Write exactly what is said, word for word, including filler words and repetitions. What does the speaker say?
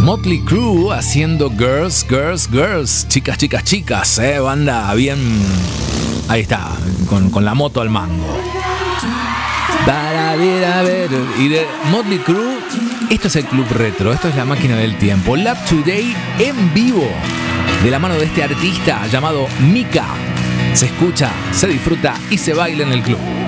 Motley Crue haciendo Girls, Girls, Girls. Chicas, chicas, chicas, eh, banda bien. Ahí está, con, con la moto al mango. Para ver, a ver. Y de Motley Crue, esto es el Club Retro, esto es la máquina del tiempo. Love Today en vivo, de la mano de este artista llamado Mika. Se escucha, se disfruta y se baila en el club.